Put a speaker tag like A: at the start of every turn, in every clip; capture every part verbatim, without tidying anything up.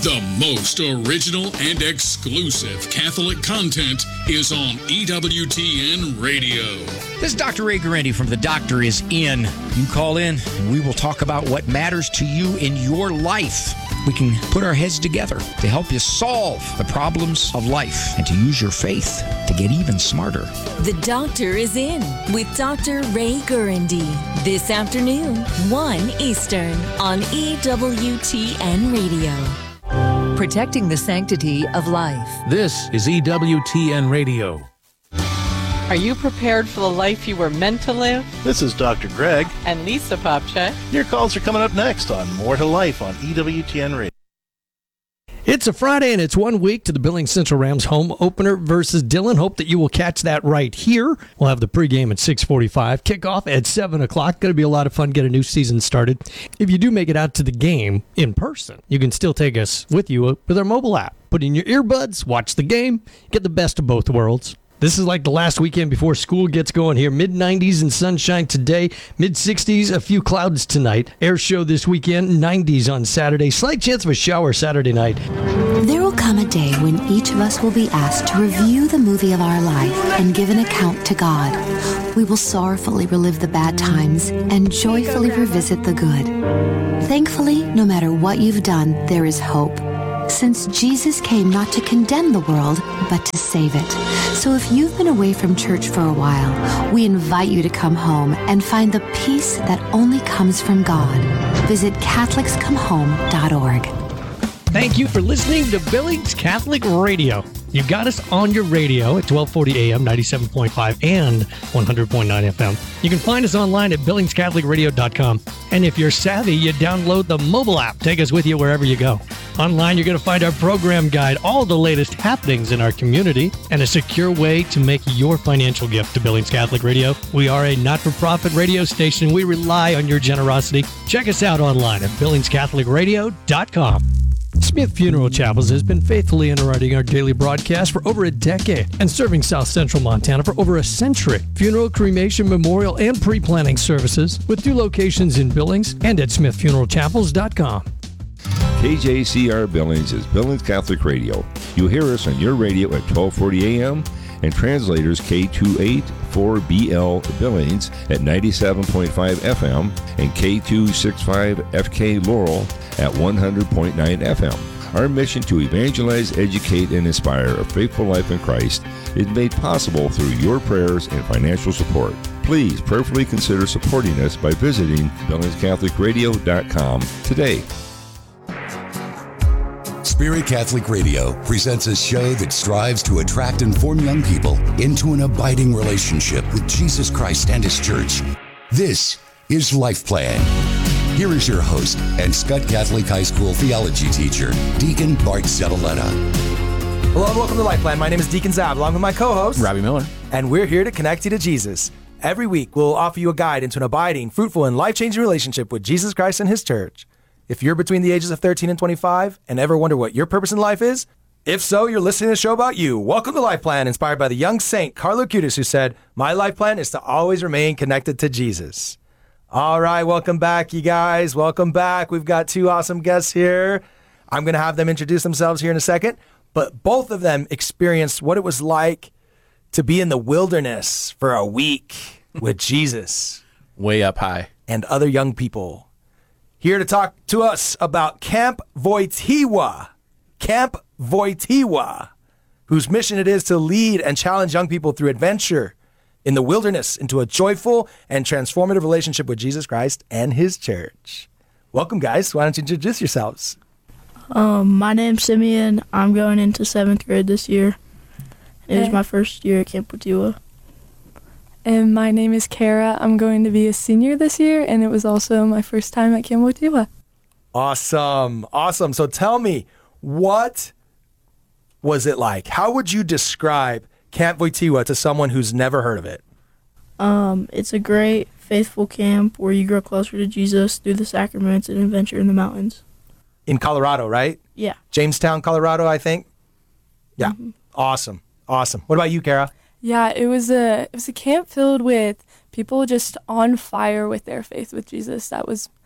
A: The most original and exclusive Catholic content is on E W T N Radio.
B: This is Doctor Ray Guarendi from The Doctor Is In. You call in and we will talk about what matters to you in your life. We can put our heads together to help you solve the problems of life and to use your faith to get even smarter.
C: The Doctor Is In with Doctor Ray Guarendi. This afternoon, one Eastern on E W T N Radio. Protecting the sanctity of life.
D: This is E W T N Radio.
E: Are you prepared for the life you were meant to live?
F: This is Doctor Greg.
E: And Lisa Popchak.
F: Your calls are coming up next on More to Life on E W T N Radio.
G: It's a Friday, and it's one week to the Billings Central Rams home opener versus Dillon. Hope that you will catch that right here. We'll have the pregame at six forty-five, kickoff at seven o'clock. Going to be a lot of fun, get a new season started. If you do make it out to the game in person, you can still take us with you with our mobile app. Put in your earbuds, watch the game, get the best of both worlds. This is like the last weekend before school gets going here. mid nineties and sunshine today. mid sixties, a few clouds tonight. Air show this weekend, nineties on Saturday. Slight chance of a shower Saturday night.
H: There will come a day when each of us will be asked to review the movie of our life and give an account to God. We will sorrowfully relive the bad times and joyfully revisit the good. Thankfully, no matter what you've done, there is hope. Since Jesus came not to condemn the world, but to save it. So if you've been away from church for a while, we invite you to come home and find the peace that only comes from God. Visit Catholics Come Home dot org.
G: Thank you for listening to Billings Catholic Radio. You got us on your radio at twelve forty a.m., ninety-seven point five, and one hundred point nine F M. You can find us online at billings catholic radio dot com. And if you're savvy, you download the mobile app. Take us with you wherever you go. Online, you're going to find our program guide, all the latest happenings in our community, and a secure way to make your financial gift to Billings Catholic Radio. We are a not-for-profit radio station. We rely on your generosity. Check us out online at billings catholic radio dot com. Smith Funeral Chapels has been faithfully underwriting our daily broadcast for over a decade and serving South Central Montana for over a century. Funeral, cremation, memorial, and pre-planning services with two locations in Billings and at smith funeral chapels dot com.
I: K J C R Billings is Billings Catholic Radio. You hear us on your radio at twelve forty a.m. and translators K two eighty-four B L Billings at ninety-seven point five F M and K two sixty-five F K Laurel at one hundred point nine F M. Our mission to evangelize, educate, and inspire a faithful life in Christ is made possible through your prayers and financial support. Please prayerfully consider supporting us by visiting billings catholic radio dot com today.
J: Spirit Catholic Radio presents a show that strives to attract and form young people into an abiding relationship with Jesus Christ and His Church. This is Life Plan. Here is your host and Scott Catholic High School theology teacher, Deacon Bart Zavaleta.
K: Hello and welcome to Life Plan. My name is Deacon Zab, along with my co-host,
L: Robbie Miller.
K: And we're here to connect you to Jesus. Every week, we'll offer you a guide into an abiding, fruitful, and life-changing relationship with Jesus Christ and His Church. If you're between the ages of thirteen and twenty-five and ever wonder what your purpose in life is, if so, you're listening to a show about you. Welcome to Life Plan, inspired by the young saint Carlo Acutis, who said, "My life plan is to always remain connected to Jesus." All right, welcome back, you guys. Welcome back. We've got two awesome guests here. I'm going to have them introduce themselves here in a second, but both of them experienced what it was like to be in the wilderness for a week with Jesus.
L: Way up high.
K: And other young people. Here to talk to us about Camp Wojtyła. Camp Wojtyła, whose mission it is to lead and challenge young people through adventure in the wilderness into a joyful and transformative relationship with Jesus Christ and His Church. Welcome, guys. Why don't you introduce yourselves?
M: Um, my name's Simeon. I'm going into seventh grade this year. It was my first year at Camp Wojtyła.
N: And my name is Kara. I'm going to be a senior this year, and it was also my first time at Camp Wojtyła.
K: Awesome. Awesome. So tell me, what was it like? How would you describe Camp Wojtyła to someone who's never heard of it?
M: Um, it's a great, faithful camp where you grow closer to Jesus through the sacraments and adventure in the mountains.
K: In Colorado, right?
M: Yeah.
K: Jamestown, Colorado, I think? Yeah. Mm-hmm. Awesome. Awesome. What about you, Kara?
N: Yeah, it was a it was a camp filled with people just on fire with their faith with Jesus. That was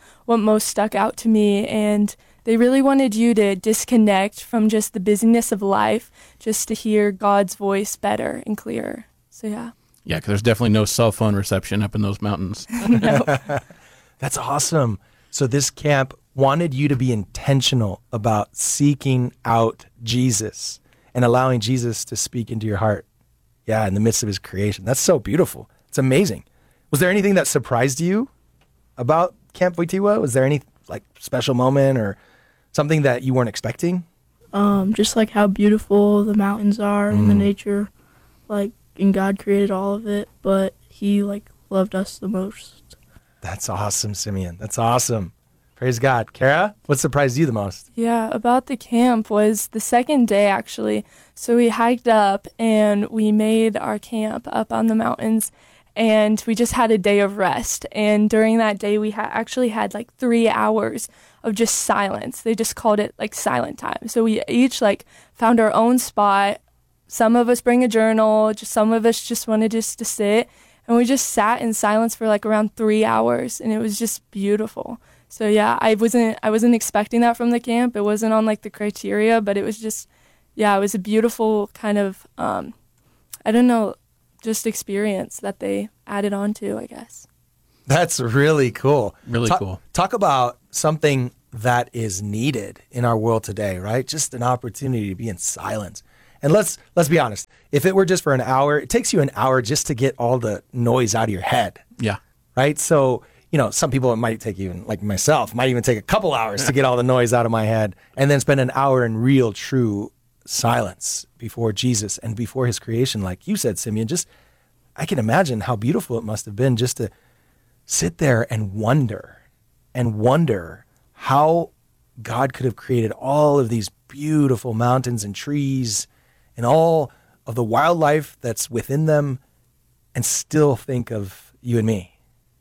N: what most stuck out to me. And they really wanted you to disconnect from just the busyness of life, just to hear God's voice better and clearer. So, yeah.
L: Yeah, because there's definitely no cell phone reception up in those mountains.
N: No.
K: That's awesome. So this camp wanted you to be intentional about seeking out Jesus and allowing Jesus to speak into your heart. Yeah, in the midst of his creation. That's so beautiful. It's amazing. Was there anything that surprised you about Camp Waitiwa? Was there any like special moment or something that you weren't expecting?
M: Um, just like how beautiful the mountains are and the
K: Mm.
M: nature, like, and God created all of it, but he like loved us the most.
K: That's awesome, Simeon. That's awesome. Praise God. Kara, what surprised you the most?
N: Yeah, about the camp was the second day, actually. So we hiked up and we made our camp up on the mountains, and we just had a day of rest. And during that day, we ha- actually had like three hours of just silence. They just called it like silent time. So we each like found our own spot. Some of us bring a journal, just some of us just wanted just to sit, and we just sat in silence for like around three hours, and it was just beautiful. So yeah, I wasn't I wasn't expecting that from the camp. It wasn't on like the criteria, but it was just, yeah, it was a beautiful kind of, um, I don't know, just experience that they added on to, I guess.
K: That's really cool.
L: Really
K: talk,
L: cool.
K: Talk about something that is needed in our world today, right? Just an opportunity to be in silence. And let's let's be honest. If it were just for an hour, it takes you an hour just to get all the noise out of your head.
L: Yeah.
K: Right? So, you know, some people, it might take even, like myself, might even take a couple hours to get all the noise out of my head and then spend an hour in real, true silence before Jesus and before his creation. Like you said, Simeon, just, I can imagine how beautiful it must have been just to sit there and wonder and wonder how God could have created all of these beautiful mountains and trees and all of the wildlife that's within them and still think of you and me.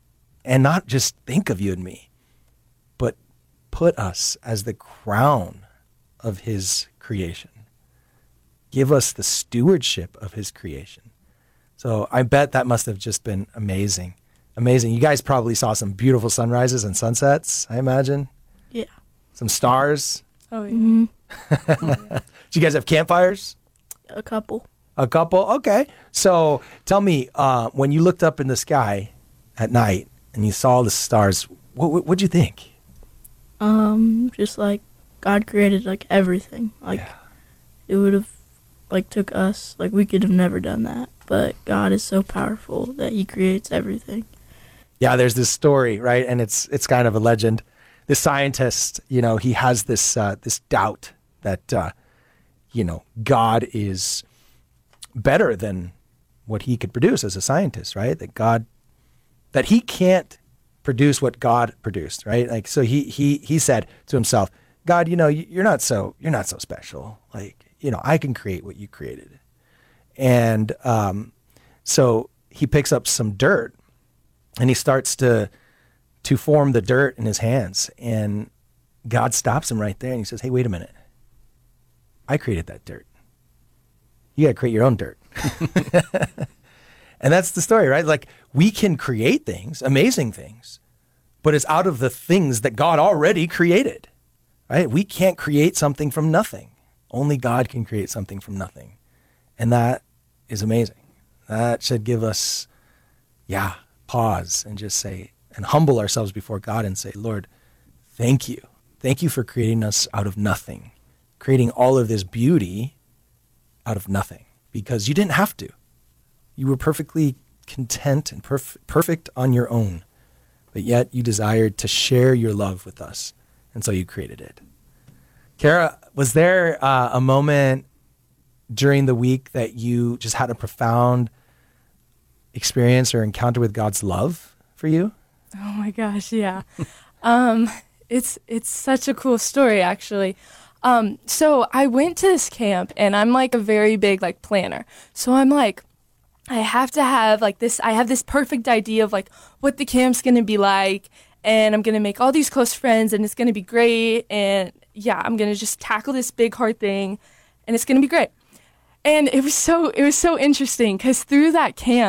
K: And not just think of you and me, but put us as the crown of his creation. Give us the stewardship of his creation. So I bet that must have just been amazing. Amazing. You guys probably saw some beautiful sunrises and sunsets, I imagine.
M: Yeah.
K: Some stars.
N: Oh, yeah.
M: Mm-hmm.
K: Did you guys have campfires?
M: A couple.
K: A couple? Okay. So tell me, uh, when you looked up in the sky at night and you saw the stars, what what what'd you think?
M: Um, just like God created like everything. Like
K: Yeah.
M: it would have like took us, like we could have never done that. But God is so powerful that he creates everything.
K: Yeah, there's this story, right? And it's it's kind of a legend. This scientist, you know, he has this uh, this doubt that uh, you know, God is better than what he could produce as a scientist, right? That God, that he can't produce what God produced, right? Like, so he he he said to himself, God, you know, you're not so you're not so special. Like, you know, I can create what you created. And um, so he picks up some dirt and he starts to to form the dirt in his hands. And God stops him right there and he says, hey, wait a minute. I created that dirt. You got to create your own dirt. And that's the story, right? Like, we can create things, amazing things, but it's out of the things that God already created, right? We can't create something from nothing. Only God can create something from nothing. And that is amazing. That should give us, yeah, pause and just say, and humble ourselves before God and say, Lord, thank you. Thank you for creating us out of nothing, creating all of this beauty out of nothing, because you didn't have to. You were perfectly content and perf- perfect on your own, but yet you desired to share your love with us, and so you created it. Kara, was there uh, a moment during the week that you just had a profound experience or encounter with God's love for you?
N: Oh my gosh, yeah. um, it's it's such a cool story, actually. Um, so I went to this camp, and I'm like a very big like planner. So I'm like, I have to have like this, I have this perfect idea of like what the camp's going to be like, and I'm going to make all these close friends, and it's going to be great. And yeah, I'm going to just tackle this big hard thing, and it's going to be great. And it was so, it was so interesting because through that camp,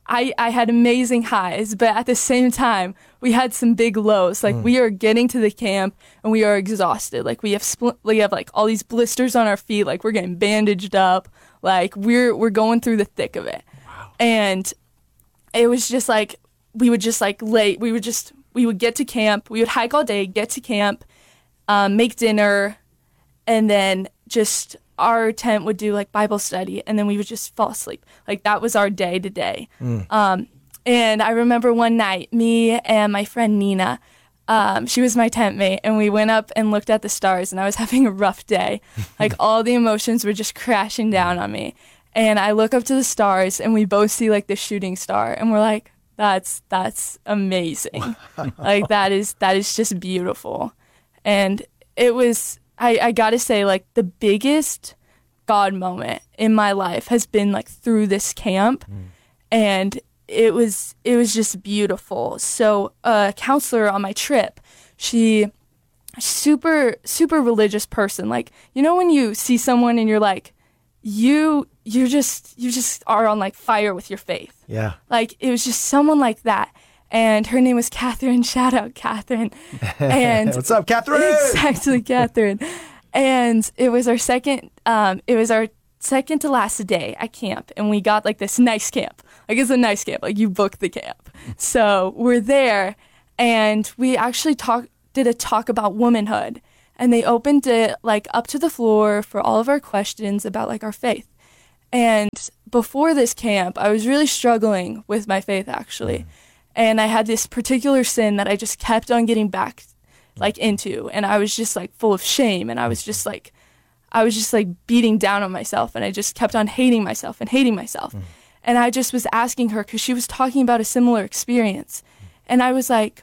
N: I, I had amazing highs, but at the same time, we had some big lows. Like, mm. we are getting to the camp and we are exhausted. Like, we have spl- we have like all these blisters on our feet. Like, we're getting bandaged up. Like, we're we're going through the thick of it. Wow. And it was just like, we would just like late. We would just, we would get to camp. We would hike all day, get to camp, um, make dinner, and then just our tent would do like Bible study, and then we would just fall asleep. Like, that was our day to day. Mm. Um, and I remember one night, me and my friend Nina, um, she was my tent mate, and we went up and looked at the stars, and I was having a rough day. Like, all the emotions were just crashing down on me. And I look up to the stars, and we both see like the shooting star, and we're like, that's, that's amazing. Like, that is, that is just beautiful. And it was, I, I gotta say, like, the biggest God moment in my life has been like through this camp. Mm. And it was it was just beautiful. So a counselor on my trip, she super super religious person. Like, you know when you see someone and you're like, you you just you just are on like fire with your faith.
F: Yeah.
N: Like, it was just someone like that. And her name was Catherine. Shout out, Catherine. And
F: what's up, Catherine?
N: Exactly, Catherine. And it was our second. Um, it was our second to last day at camp, and we got like this nice camp. Like, it's a nice camp. Like, you booked the camp, so we're there, and we actually talk did a talk about womanhood, and they opened it like up to the floor for all of our questions about like our faith. And before this camp, I was really struggling with my faith actually. Mm. And I had this particular sin that I just kept on getting back like into, and I was just like full of shame, and I was just like I was just like beating down on myself, and I just kept on hating myself and hating myself. Mm. And I just was asking her, because she was talking about a similar experience. Mm. And I was like,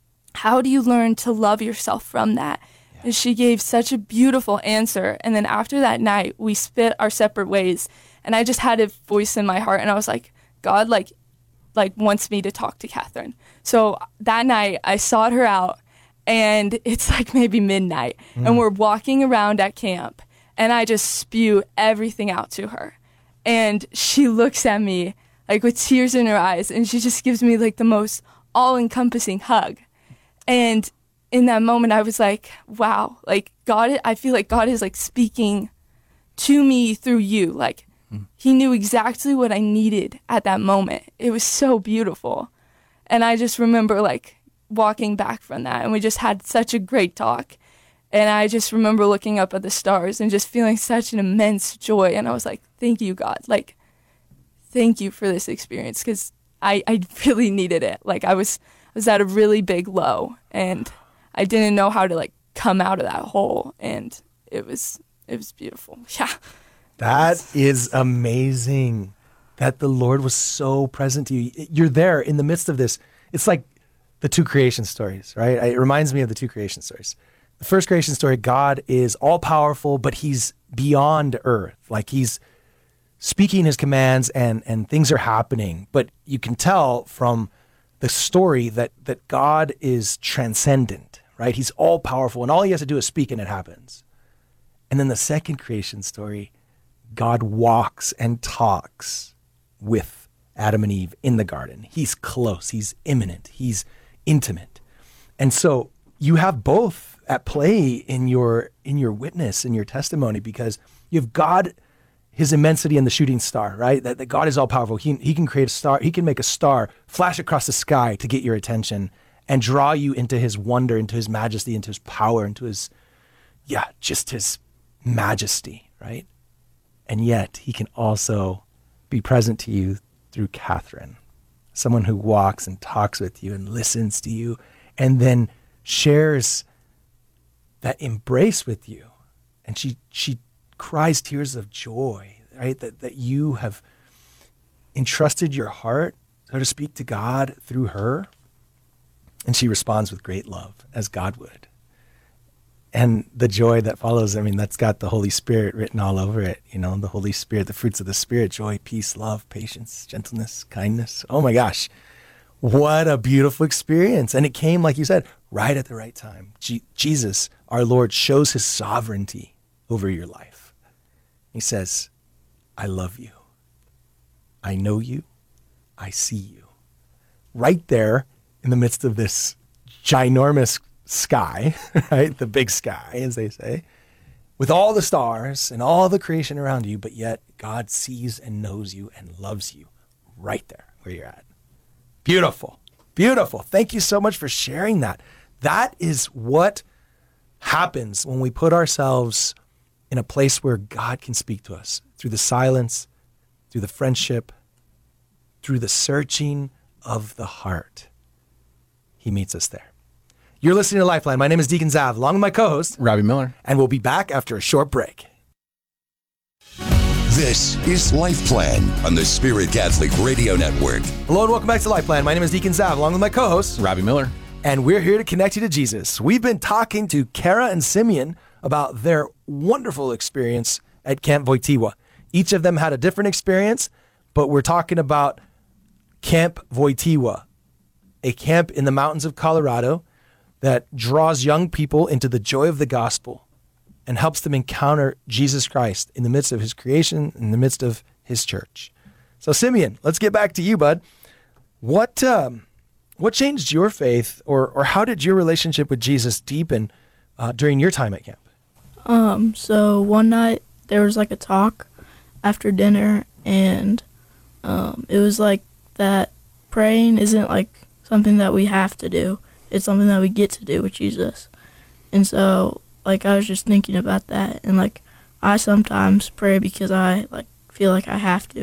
N: how do you learn to love yourself from that? Yeah. And she gave such a beautiful answer. And then after that night, we split our separate ways, and I just had a voice in my heart, and I was like, God, like, like wants me to talk to Catherine. So that night I sought her out, and it's like maybe midnight, mm. and we're walking around at camp, and I just spew everything out to her. And she looks at me like with tears in her eyes, and she just gives me like the most all-encompassing hug. And in that moment I was like, wow, like God, I feel like God is like speaking to me through you. Like, he knew exactly what I needed at that moment. It was so beautiful. And I just remember like walking back from that, and we just had such a great talk. And I just remember looking up at the stars and just feeling such an immense joy. And I was like, thank you, God. Like, thank you for this experience, because I, I really needed it. Like, I was I was at a really big low, and I didn't know how to like come out of that hole. And it was it was beautiful. Yeah.
F: That is amazing that the Lord was so present to you. You're there in the midst of this. It's like the two creation stories, right? It reminds me of the two creation stories. The first creation story, God is all powerful, but he's beyond earth. Like, he's speaking his commands and, and things are happening. But you can tell from the story that, that God is transcendent, right? He's all powerful, and all he has to do is speak and it happens. And then the second creation story, God walks and talks with Adam and Eve in the garden. He's close, he's imminent, he's intimate. And so you have both at play in your in your witness, in your testimony, because you have God, his immensity, and the shooting star, right? That, that God is all powerful. He, he can create a star, he can make a star flash across the sky to get your attention and draw you into his wonder, into his majesty, into his power, into his, yeah, just his majesty, right? And yet he can also be present to you through Catherine, someone who walks and talks with you and listens to you and then shares that embrace with you. And she she cries tears of joy, right? That, that you have entrusted your heart, so to speak, to God through her. And she responds with great love, as God would. And the joy that follows, I mean, that's got the Holy Spirit written all over it. You know, the Holy Spirit, the fruits of the Spirit, joy, peace, love, patience, gentleness, kindness. Oh my gosh, what a beautiful experience. And it came, like you said, right at the right time. G- Jesus, our Lord, shows his sovereignty over your life. He says, I love you. I know you. I see you. Right there in the midst of this ginormous sky, right? The big sky, as they say, with all the stars and all the creation around you, but yet God sees and knows you and loves you right there where you're at. Beautiful. Beautiful. Thank you so much for sharing that. That is what happens when we put ourselves in a place where God can speak to us through the silence, through the friendship, through the searching of the heart. He meets us there. You're listening to Lifeline. My name is Deacon Zav, along with my co-host,
L: Robbie Miller.
F: And we'll be back after a short break.
J: This is Life Plan on the Spirit Catholic Radio Network.
F: Hello and welcome back to Life Plan. My name is Deacon Zav, along with my co-host,
L: Robbie Miller.
F: And we're here to connect you to Jesus. We've been talking to Kara and Simeon about their wonderful experience at Camp Wojtyła. Each of them had a different experience, but we're talking about Camp Wojtyła, a camp in the mountains of Colorado that draws young people into the joy of the gospel and helps them encounter Jesus Christ in the midst of his creation, in the midst of his church. So Simeon, let's get back to you, bud. What um, what changed your faith, or or how did your relationship with Jesus deepen uh, during your time at camp?
M: Um, so one night there was like a talk after dinner, and um, it was like that praying isn't like something that we have to do. It's something that we get to do with Jesus. And so, like, I was just thinking about that, and like, I sometimes pray because I like feel like I have to.